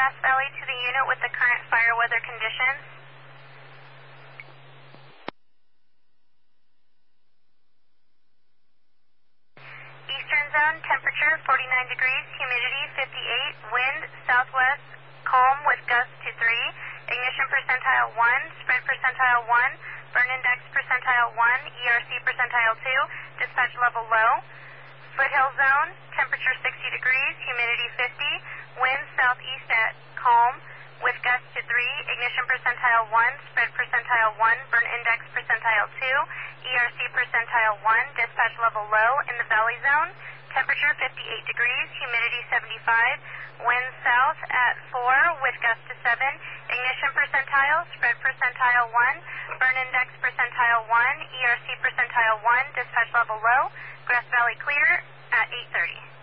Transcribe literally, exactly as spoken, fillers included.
Grass Valley to the unit with the current fire weather conditions. Eastern zone, temperature forty-nine degrees, humidity fifty-eight, wind southwest, calm with gusts to three, ignition percentile one, spread percentile one, burn index percentile one, E R C percentile two, dispatch level low. Foothill zone, temperature sixty degrees, humidity fifty, wind southeast at calm with gusts to three, ignition percentile one, spread percentile one, burn index percentile two, E R C percentile one, dispatch level low. In the valley zone, temperature fifty-eight degrees, humidity seventy-five, wind south at four with gusts to seven, ignition percentile, spread percentile one, burn index percentile one, E R C percentile one, dispatch level low. Grass Valley clear at eight thirty.